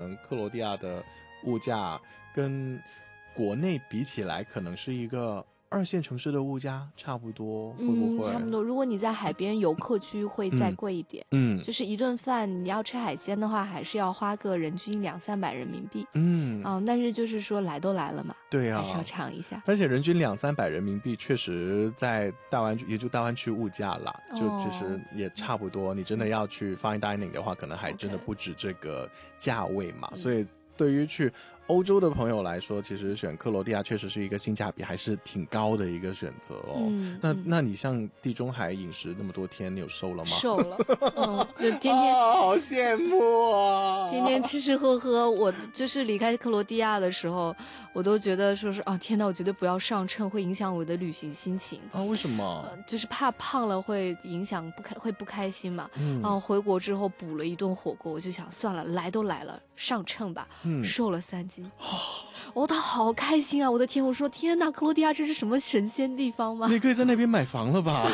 能克罗地亚的物价跟国内比起来，可能是一个2线城市的物价差不多，会不会？ 差不多。如果你在海边游客区会再贵一点，就是一顿饭你要吃海鲜的话，还是要花个人均200-300人民币。但是就是说来都来了嘛， 对啊， 还是要尝一下。 而且人均200-300人民币，确实在大湾区，也就大湾区物价啦，就其实也差不多。你真的要去 fine dining 的话，可能还真的不止这个价位嘛，所以对于去欧洲的朋友来说，其实选克罗地亚确实是一个性价比还是挺高的一个选择哦。那你像地中海饮食那么多天，你有瘦了吗？ 瘦了，就天天、 好羡慕啊！ 天天吃吃喝喝。我就是离开克罗地亚的时候，我都觉得说是天哪，我绝对不要上秤，会影响我的旅行心情啊。为什么？ 就是怕胖了会影响会不开心嘛。回国之后补了一顿火锅，我就想算了，来都来了，上秤吧。瘦了3斤。他好开心啊！我的天，我说天哪，克罗地亚这是什么神仙地方吗？ 你可以在那边买房了吧？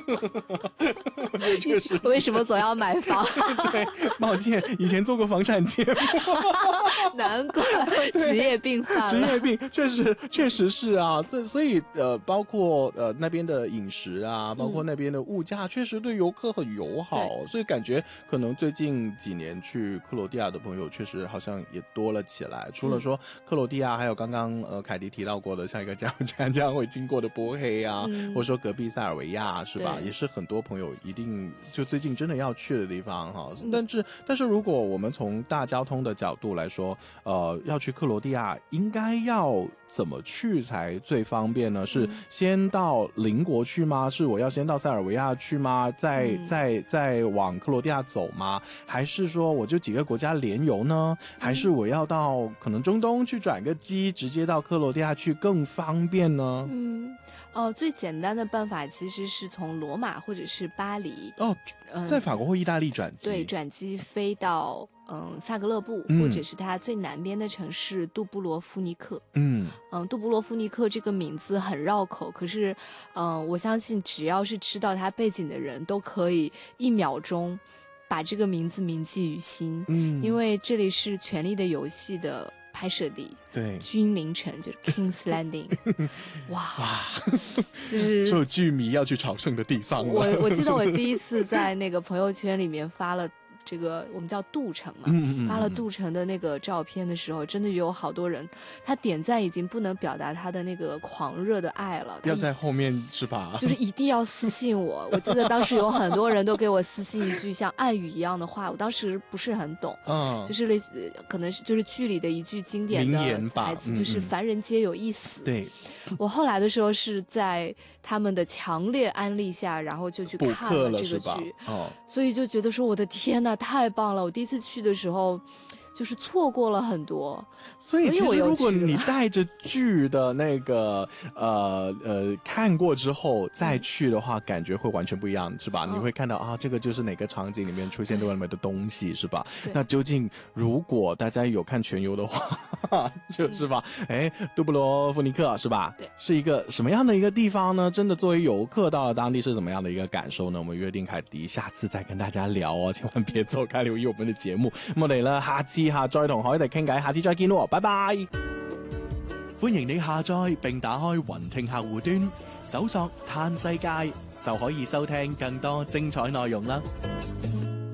为什么总要买房？ 对，抱歉，以前做过房产节目。 难怪职业病犯了。 职业病确实是啊，所以包括那边的饮食啊，包括那边的物价，确实对游客很友好，所以感觉可能最近几年去克罗地亚的朋友确实好像也多了起来。除了说克罗地亚，还有刚刚凯迪提到过的像一个加油站这样会经过的波黑啊，或者说隔壁塞尔维亚是吧，也是很多朋友一定就最近真的要去的地方哈。但是如果我们从大交通的角度来说，要去克罗地亚应该要怎么去才最方便呢？是先到邻国去吗？是我要先到塞尔维亚去吗？再往克罗地亚走吗？还是说我就几个国家联游呢？还是我要到可能中东去转个机，直接到克罗地亚去更方便呢？ 最简单的办法其实是从罗马或者是巴黎在法国或意大利转机， 对，转机飞到萨格勒布，或者是它最南边的城市杜布罗夫尼克。杜布罗夫尼克这个名字很绕口，可是我相信只要是知道它背景的人都可以1秒钟把这个名字铭记于心。因为这里是《权力的游戏》的拍摄地， 对， 君临城就是 King's Landing。 哇，就是受剧迷要去朝圣的地方了。 我记得我第一次在那个朋友圈里面发了这个我们叫杜城嘛，发了杜城的那个照片的时候，真的有好多人，他点赞已经不能表达他的那个狂热的爱了， 要在后面是吧？ 就是一定要私信我。我记得当时有很多人都给我私信一句像暗语一样的话，我当时不是很懂，就是类似可能是就是剧里的一句经典的台词，就是凡人皆有一死。 对， 我后来的时候是在他们的强烈安利下，然后就去看了这个剧，所以就觉得说我的天哪，太棒了！我第一次去的时候就是错过了很多， 所以其实如果你带着剧的那个看过之后再去的话，感觉会完全不一样，是吧？你会看到这个就是哪个场景里面出现的外面的东西，是吧？那究竟如果大家有看全游的话，就是吧？杜布罗夫尼克是吧？ 对， 是一个什么样的一个地方呢？真的作为游客到了当地是怎么样的一个感受呢？我们约定凯迪下次再跟大家聊哦，千万别走開，留意我們嘅節目。我哋咧下次再同海迪傾偈，下次再見咯，拜拜！歡迎你下載並打開雲聽客戶端，搜索嘆世界就可以收聽更多精彩內容啦。